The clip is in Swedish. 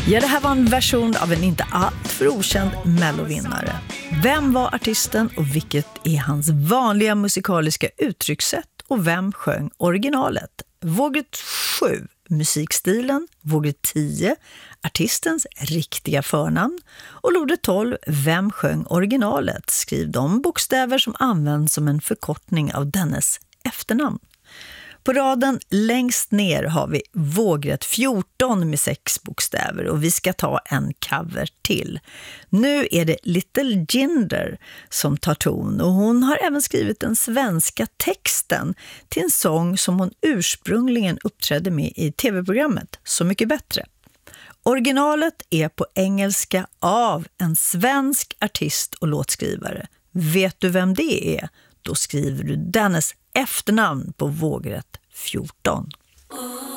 Ja, det här var en version av en inte alltför okänd mellovinnare. Vem var artisten och vilket är hans vanliga musikaliska uttryckssätt och vem sjöng originalet? Vågrätt 7, musikstilen. Vågrätt 10, artistens riktiga förnamn. Och lodrätt 12, vem sjöng originalet? Skriv de bokstäver som används som en förkortning av dennes efternamn. På raden längst ner har vi vågrätt 14 med 6 bokstäver och vi ska ta en cover till. Nu är det Little Jinder som tar ton och hon har även skrivit den svenska texten till en sång som hon ursprungligen uppträdde med i tv-programmet Så mycket bättre. Originalet är på engelska av en svensk artist och låtskrivare. Vet du vem det är? Då skriver du dennes efternamn på vågrätt 14.